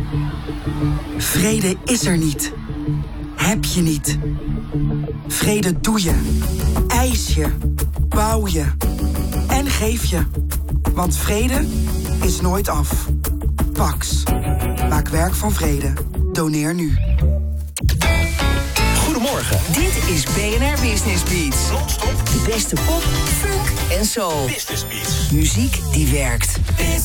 Vrede is er niet. Heb je niet. Vrede doe je. Eis je. Bouw je. En geef je. Want vrede is nooit af. Pax. Maak werk van vrede. Doneer nu. Goedemorgen. Dit is BNR Business Beats. Non-stop. De beste pop, funk en soul. Business Beats. Muziek die werkt.